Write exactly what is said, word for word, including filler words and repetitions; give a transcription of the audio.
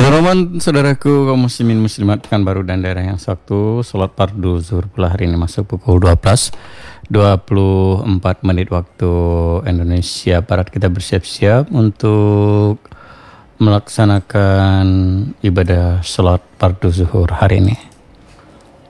Selamat saudaraku kaum muslimin muslimat Pekanbaru dan daerah yang sewaktu sholat fardu zuhur pula hari ini masuk pukul dua belas dua puluh empat menit waktu Indonesia Barat. Kita bersiap-siap untuk melaksanakan ibadah sholat fardu zuhur hari ini.